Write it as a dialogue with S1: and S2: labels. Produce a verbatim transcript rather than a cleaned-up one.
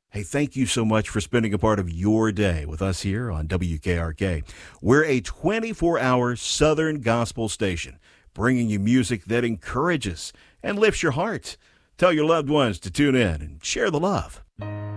S1: Hey, thank you so much for spending a part of your day with us here on W K R K. We're a twenty-four hour Southern gospel station, bringing you music that encourages and lifts your heart. Tell your loved ones to tune in and share the love.